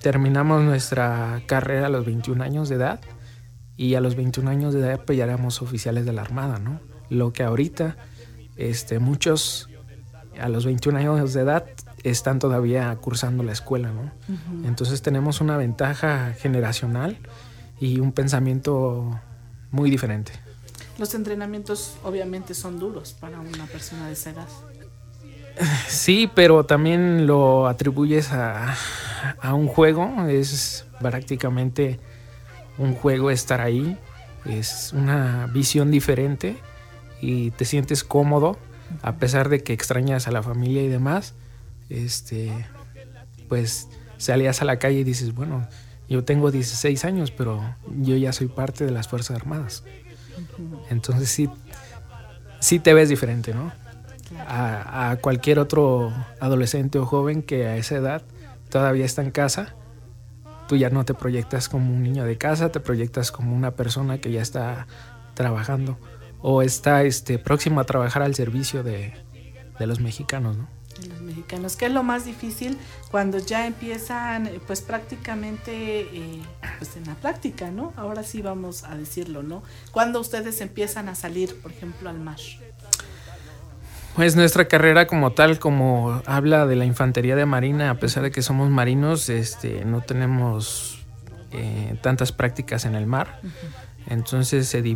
terminamos nuestra carrera a los 21 años de edad y a los 21 años de edad pues ya éramos oficiales de la Armada, ¿no? Lo que ahorita muchos a los 21 años de edad están todavía cursando la escuela, ¿no? Uh-huh. Entonces tenemos una ventaja generacional y un pensamiento muy diferente. Los entrenamientos obviamente son duros para una persona de esa edad. Sí, pero también lo atribuyes a un juego, es prácticamente un juego estar ahí, es una visión diferente y te sientes cómodo a pesar de que extrañas a la familia y demás, pues salías a la calle y dices, bueno, yo tengo 16 años, pero yo ya soy parte de las Fuerzas Armadas. Entonces sí te ves diferente, ¿no? A cualquier otro adolescente o joven que a esa edad todavía está en casa, tú ya no te proyectas como un niño de casa, te proyectas como una persona que ya está trabajando o está próximo a trabajar al servicio de los mexicanos, ¿no? De los mexicanos. ¿Qué es lo más difícil cuando ya empiezan pues prácticamente pues en la práctica, ¿no? Ahora sí vamos a decirlo, ¿no? Cuando ustedes empiezan a salir, por ejemplo, al mar. Pues nuestra carrera como tal, como habla de la infantería de marina, a pesar de que somos marinos, no tenemos tantas prácticas en el mar. Uh-huh. Entonces se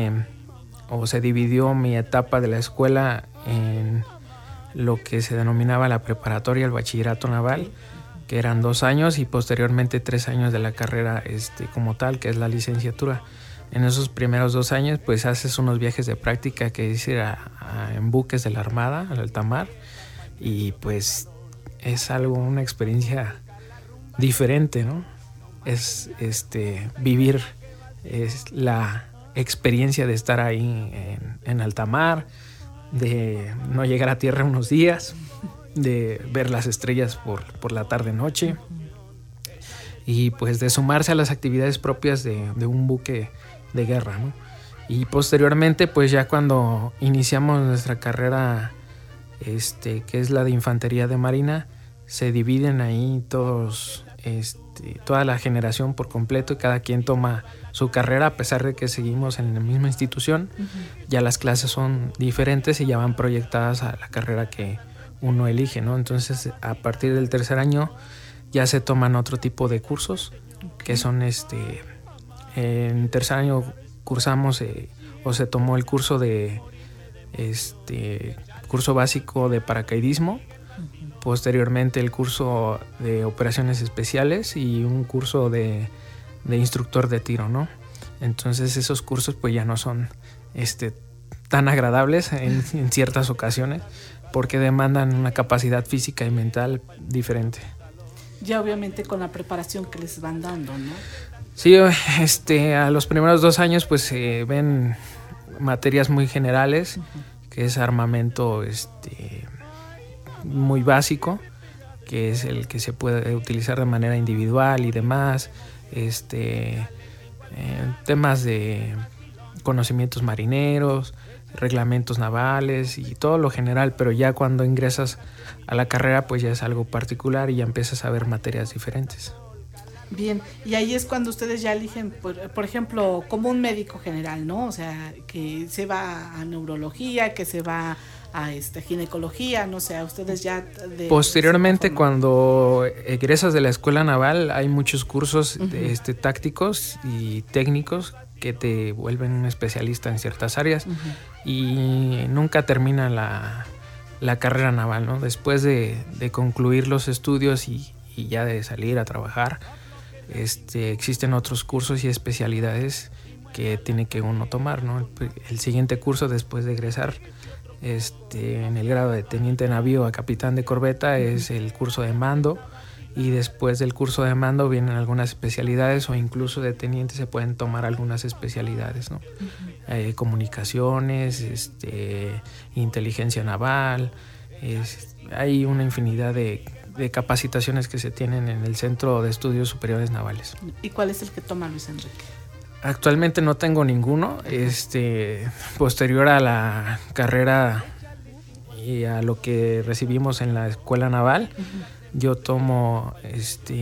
dividió mi etapa de la escuela en lo que se denominaba la preparatoria, el bachillerato naval, que eran 2 años y posteriormente 3 años de la carrera como tal, que es la licenciatura. En esos primeros 2 años pues haces unos viajes de práctica que es ir en buques de la Armada, al alta mar, y pues es una experiencia diferente, ¿no? Es vivir la experiencia de estar ahí en alta mar, de no llegar a tierra unos días, de ver las estrellas por la tarde-noche y pues de sumarse a las actividades propias de un buque de guerra, ¿no? Y posteriormente pues ya cuando iniciamos nuestra carrera que es la de infantería de marina, se dividen ahí todos toda la generación por completo y cada quien toma su carrera a pesar de que seguimos en la misma institución. Uh-huh. Ya las clases son diferentes y ya van proyectadas a la carrera que uno elige, ¿no? Entonces a partir del tercer año ya se toman otro tipo de cursos. Okay. Que son en tercer año cursamos o se tomó el curso de curso básico de paracaidismo. Uh-huh. Posteriormente el curso de operaciones especiales y un curso de instructor de tiro, ¿no? Entonces esos cursos pues ya no son tan agradables en ciertas ocasiones porque demandan una capacidad física y mental diferente. Ya obviamente con la preparación que les van dando, ¿no? Sí, a los primeros 2 años pues se ven materias muy generales, uh-huh. que es armamento muy básico, que es el que se puede utilizar de manera individual y demás, temas de conocimientos marineros, reglamentos navales y todo lo general, pero ya cuando ingresas a la carrera pues ya es algo particular y ya empiezas a ver materias diferentes. Bien, y ahí es cuando ustedes ya eligen, por ejemplo, como un médico general, ¿no? O sea, que se va a neurología, que se va a ginecología, no sé, ustedes ya... Posteriormente, cuando egresas de la escuela naval, hay muchos cursos uh-huh. Tácticos y técnicos que te vuelven un especialista en ciertas áreas uh-huh. y nunca termina la carrera naval, ¿no? Después de concluir los estudios y ya de salir a trabajar, existen otros cursos y especialidades que tiene que uno tomar, ¿no? El siguiente curso después de egresar en el grado de teniente navío a capitán de corbeta es el curso de mando, y después del curso de mando vienen algunas especialidades o incluso de teniente se pueden tomar algunas especialidades, ¿no? Uh-huh. Comunicaciones, inteligencia naval, hay una infinidad de capacitaciones que se tienen en el Centro de Estudios Superiores Navales. ¿Y cuál es el que toma Luis Enrique? Actualmente no tengo ninguno. Posterior a la carrera y a lo que recibimos en la Escuela Naval, uh-huh. yo tomo